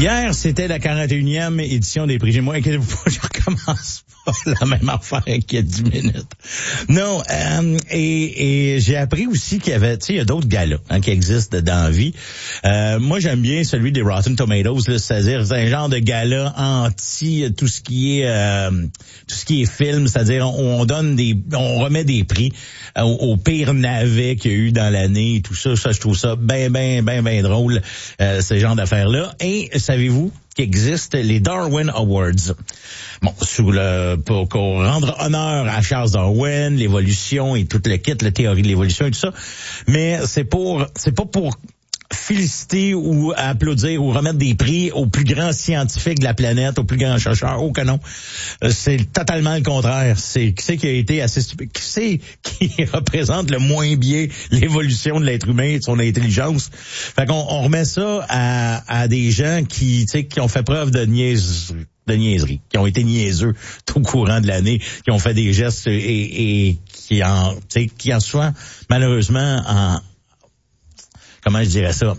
Hier, c'était la 41e édition des prix Gémeaux. Inquiétez-vous pas, je recommence pas la même affaire qu'il y a 10 minutes. Non, et j'ai appris aussi qu'il y avait, tu sais, il y a d'autres galas qui existent dans la vie. Moi, j'aime bien celui des Rotten Tomatoes, là, c'est-à-dire c'est un genre de gala anti tout ce qui est film, c'est-à-dire on remet des prix au pire navet qu'il y a eu dans l'année et tout ça. Ça, je trouve ça ben drôle, ce genre d'affaires-là. Et savez-vous qu'il existe les Darwin Awards? Bon, pour rendre honneur à Charles Darwin, l'évolution et tout le kit, la théorie de l'évolution et tout ça. Mais c'est pas pour féliciter ou applaudir ou remettre des prix aux plus grands scientifiques de la planète, aux plus grands chercheurs. Oh que non. C'est totalement le contraire. C'est qui a été assez stupide. Qui représente le moins bien l'évolution de l'être humain et de son intelligence. Fait qu'on remet ça à des gens qui ont fait preuve de niaiserie, qui ont été niaiseux tout au courant de l'année, qui ont fait des gestes et qui en soient malheureusement comment je dirais ça?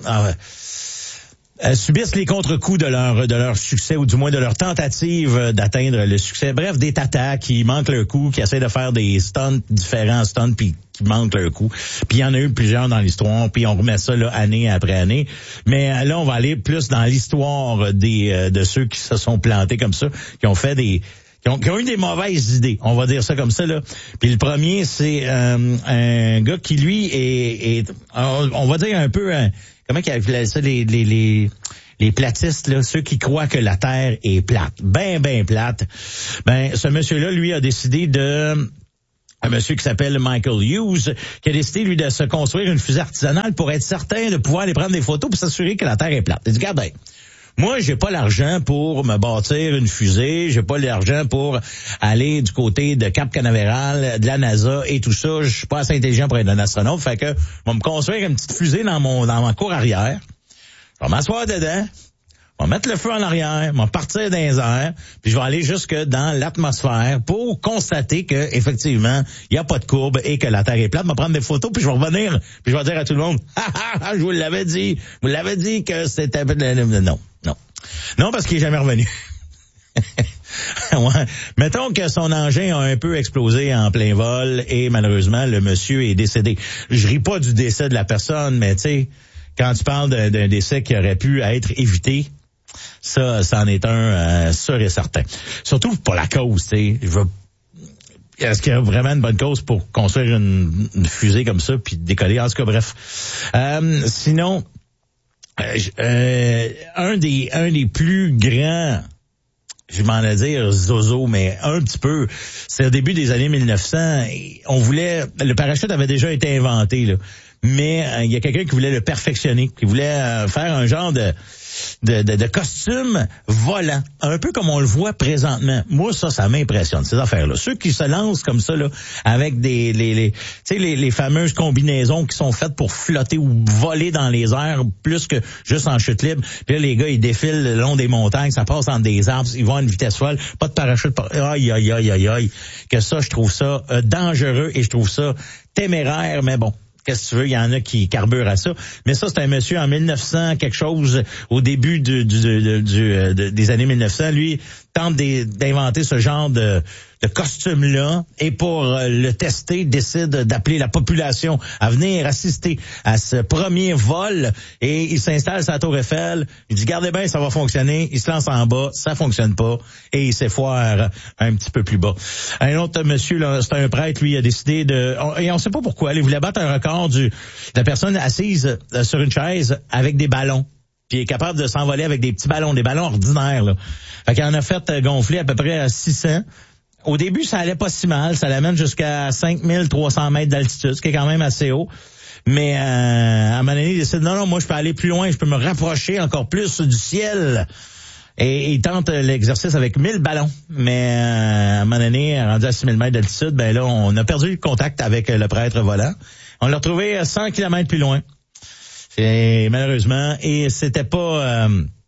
Subissent les contre-coups de leur succès, ou du moins de leur tentative d'atteindre le succès. Bref, des tatas qui manquent leur coup, qui essaient de faire des différents stunts, puis qui manquent leur coup. Puis il y en a eu plusieurs dans l'histoire, puis on remet ça là année après année. Mais là, on va aller plus dans l'histoire de ceux qui se sont plantés comme ça, qui ont fait qui ont eu des mauvaises idées, on va dire ça comme ça, là. Puis le premier, c'est un gars qui, lui, est on va dire un peu, comment qu'il appelait ça, les platistes, là, ceux qui croient que la Terre est plate, ben plate. Ben, ce monsieur-là, lui, a décidé un monsieur qui s'appelle Michael Hughes, qui a décidé, lui, de se construire une fusée artisanale pour être certain de pouvoir aller prendre des photos pour s'assurer que la Terre est plate. Il dit, regardez, moi, j'ai pas l'argent pour me bâtir une fusée, j'ai pas l'argent pour aller du côté de Cap Canaveral, de la NASA et tout ça. Je suis pas assez intelligent pour être un astronaute, fait que je vais me construire une petite fusée dans ma cour arrière. Je vais m'asseoir dedans, je vais mettre le feu en arrière, je vais partir dans les airs, puis je vais aller jusque dans l'atmosphère pour constater que effectivement, il y a pas de courbe et que la Terre est plate. Je vais prendre des photos, puis je vais revenir, puis je vais dire à tout le monde, je vous l'avais dit que c'était non, parce qu'il est jamais revenu. Ouais. Mettons que son engin a un peu explosé en plein vol et malheureusement le monsieur est décédé. Je ris pas du décès de la personne, mais tu sais, quand tu parles d'un décès qui aurait pu être évité, ça en est un sûr et certain. Surtout pour la cause, tu sais. Est-ce qu'il y a vraiment une bonne cause pour construire une fusée comme ça puis décoller? En tout cas, bref. Sinon, un des plus grands, je m'en ai dire zozo, mais un petit peu, c'est au début des années 1900, le parachute avait déjà été inventé, là. Mais il y a quelqu'un qui voulait le perfectionner, qui voulait faire un genre de costume volant, un peu comme on le voit présentement. Moi, ça m'impressionne, ces affaires-là. Ceux qui se lancent comme ça, là, avec les fameuses combinaisons qui sont faites pour flotter ou voler dans les airs, plus que juste en chute libre. Puis là, les gars, ils défilent le long des montagnes, ça passe entre des arbres, ils vont à une vitesse folle, pas de parachute. Aïe. Que ça, je trouve ça dangereux et je trouve ça téméraire, mais bon. Qu'est-ce que tu veux, il y en a qui carburent à ça. Mais ça, c'est un monsieur en 1900 quelque chose, au début des années 1900, lui tente d'inventer ce genre de costume-là et pour le tester, décide d'appeler la population à venir assister à ce premier vol et il s'installe sur la Tour Eiffel. Il dit, gardez bien, ça va fonctionner. Il se lance en bas, ça fonctionne pas et il s'effoire un petit peu plus bas. Un autre monsieur, là, c'est un prêtre, lui, il a décidé et on sait pas pourquoi, il voulait battre un record de la personne assise sur une chaise avec des ballons. Puis il est capable de s'envoler avec des petits ballons, des ballons ordinaires, là. Fait qu'il en a fait gonfler à peu près à 600. Au début, ça allait pas si mal. Ça l'amène jusqu'à 5300 mètres d'altitude, ce qui est quand même assez haut. Mais à un moment donné, il décide, non, moi, je peux aller plus loin. Je peux me rapprocher encore plus du ciel. Et il tente l'exercice avec 1000 ballons. Mais à un moment donné, rendu à 6000 mètres d'altitude, ben là, on a perdu le contact avec le prêtre volant. On l'a retrouvé à 100 km plus loin. Et malheureusement, et c'était pas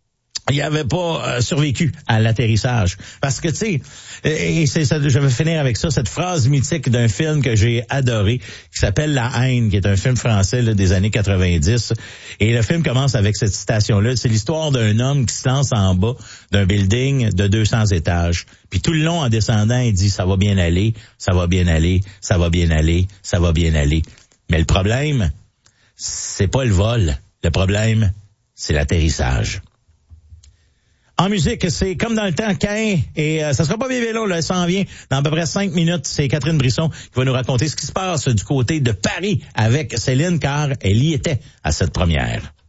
il avait pas survécu à l'atterrissage. Parce que, tu sais, et c'est ça, je vais finir avec ça, cette phrase mythique d'un film que j'ai adoré, qui s'appelle La Haine, qui est un film français là, des années 90. Et le film commence avec cette citation-là. C'est l'histoire d'un homme qui se lance en bas d'un building de 200 étages. Puis tout le long, en descendant, il dit « ça va bien aller, ça va bien aller, ça va bien aller, ça va bien aller ». Mais le problème, c'est pas le vol. Le problème, c'est l'atterrissage. En musique, c'est comme dans le temps, Cain, et ça sera pas bien long, là, ça en vient dans à peu près 5 minutes. C'est Catherine Brisson qui va nous raconter ce qui se passe du côté de Paris avec Céline, car elle y était à cette première.